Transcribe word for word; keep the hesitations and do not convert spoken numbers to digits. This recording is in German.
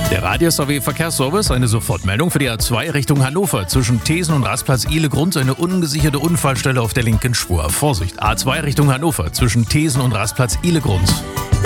Der Radius A W Verkehrsservice, eine Sofortmeldung für die A zwei Richtung Hannover. Zwischen Thesen und Rastplatz Ihlegrund eine ungesicherte Unfallstelle auf der linken Spur. Vorsicht, A zwei Richtung Hannover, zwischen Thesen und Rastplatz Ihlegrund.